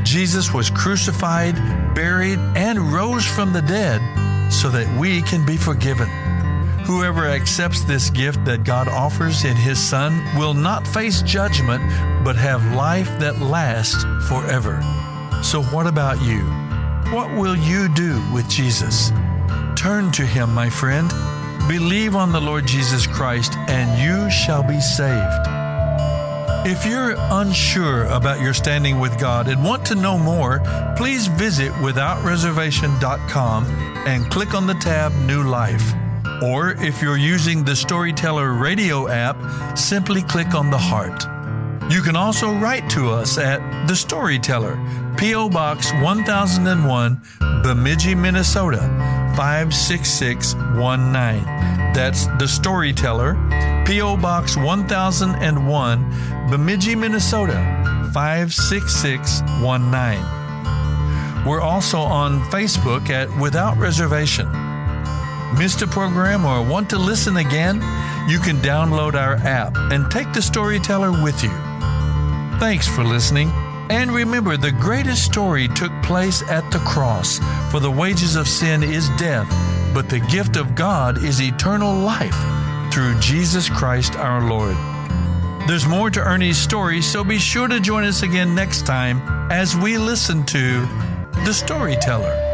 Jesus was crucified, buried, and rose from the dead so that we can be forgiven. Whoever accepts this gift that God offers in His Son will not face judgment, but have life that lasts forever. So what about you? What will you do with Jesus? Turn to Him, my friend. Believe on the Lord Jesus Christ, and you shall be saved. If you're unsure about your standing with God and want to know more, please visit withoutreservation.com and click on the tab New Life. Or if you're using the Storyteller radio app, simply click on the heart. You can also write to us at The Storyteller, P.O. Box 1001, Bemidji, Minnesota, 56619. That's The Storyteller, P.O. Box 1001, Bemidji, Minnesota, 56619. We're also on Facebook at Without Reservation. Missed a program or want to listen again? You can download our app and take the Storyteller with you. Thanks for listening. And remember, the greatest story took place at the cross. For the wages of sin is death, but the gift of God is eternal life through Jesus Christ our Lord. There's more to Ernie's story, so be sure to join us again next time as we listen to The Storyteller.